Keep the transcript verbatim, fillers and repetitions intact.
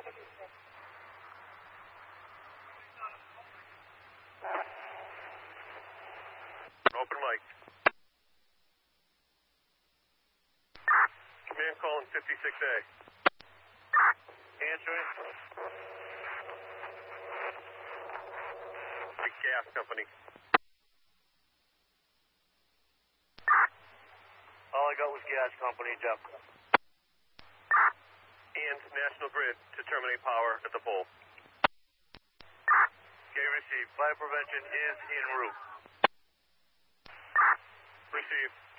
Open mic. Command calling fifty-six A. Answering. Big gas company. All I got was gas company, Jeff. And National Grid to terminate power at the pole. Okay, received. Fire prevention is en route. Received.